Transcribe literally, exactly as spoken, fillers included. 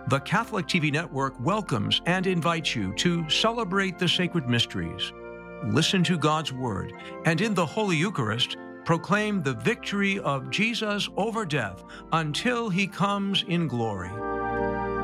The Catholic T V Network welcomes and invites you to celebrate the sacred mysteries, listen to God's Word, and in the Holy Eucharist, proclaim the victory of Jesus over death until He comes in glory.